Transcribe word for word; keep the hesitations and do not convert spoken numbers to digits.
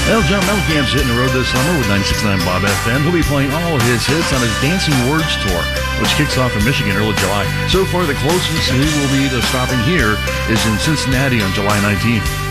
Well, John Mellencamp's hitting the road this summer with ninety-six point nine Bob F M. He'll be playing all of his hits on his Dancing Words Tour, which kicks off in Michigan early July. So far, the closest he will be to stopping here is in Cincinnati on July nineteenth.